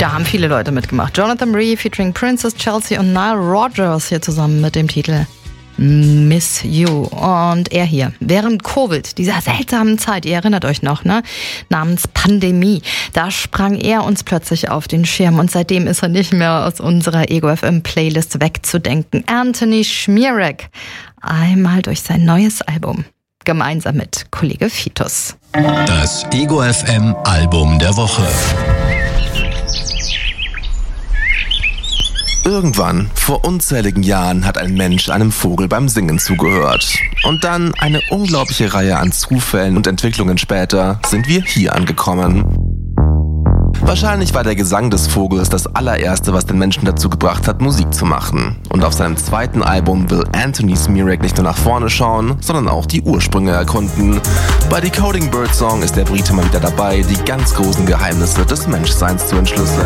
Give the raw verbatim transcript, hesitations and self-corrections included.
Da haben viele Leute mitgemacht. Jonathan Marie featuring Princess Chelsea und Nile Rodgers hier zusammen mit dem Titel Miss You. Und er hier, während Covid, dieser seltsamen Zeit, ihr erinnert euch noch, ne, namens Pandemie, da sprang er uns plötzlich auf den Schirm und seitdem ist er nicht mehr aus unserer Ego F M Playlist wegzudenken. Anthony Szmierek, einmal durch sein neues Album, gemeinsam mit Kollege Fitus. Das Ego F M Album der Woche. Irgendwann, vor unzähligen Jahren, hat ein Mensch einem Vogel beim Singen zugehört. Und dann, eine unglaubliche Reihe an Zufällen und Entwicklungen später, sind wir hier angekommen. Wahrscheinlich war der Gesang des Vogels das allererste, was den Menschen dazu gebracht hat, Musik zu machen. Und auf seinem zweiten Album will Anthony Szmierek nicht nur nach vorne schauen, sondern auch die Ursprünge erkunden. Bei Decoding Birdsong ist der Brite mal wieder dabei, die ganz großen Geheimnisse des Menschseins zu entschlüsseln.